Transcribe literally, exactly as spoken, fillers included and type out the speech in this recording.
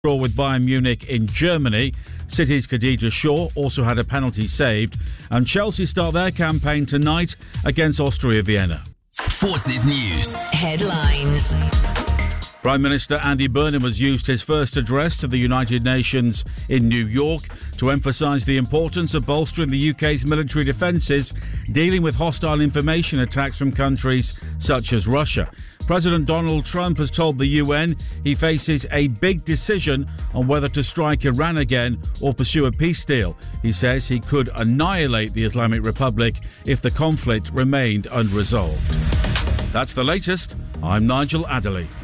Draw with Bayern Munich in Germany. City's Khadija Shaw also had a penalty saved. And Chelsea start their campaign tonight against Austria Vienna. Forces News. Headlines. Prime Minister Andy Burnham has used his first address to the United Nations in New York to emphasise the importance of bolstering the U K's military defences, dealing with hostile information attacks from countries such as Russia. President Donald Trump has told the U N he faces a big decision on whether to strike Iran again or pursue a peace deal. He says he could annihilate the Islamic Republic if the conflict remained unresolved. That's the latest. I'm Nigel Adderley.